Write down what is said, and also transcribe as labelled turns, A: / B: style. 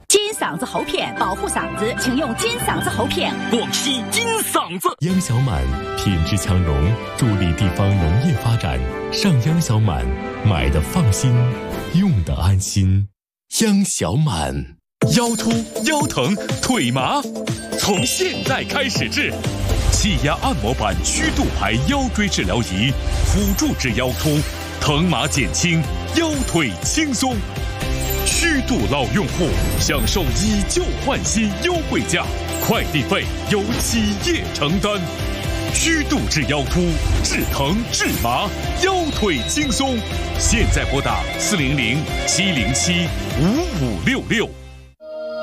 A: 金嗓子喉片保护嗓子，请用金嗓子喉片。
B: 广西金嗓子，
C: 央小满品质强农，助力地方农业发展。上央小满，买的放心，用的安心。央小满。
B: 腰突、腰疼、腿麻，从现在开始治。气压按摩板虚度牌腰椎治疗仪，辅助治腰突，疼麻减轻，腰腿轻松。虚度老用户享受以旧换新优惠价，快递费由企业承担。虚度治腰突，治疼治麻，腰腿轻松。现在拨打400-707-5566。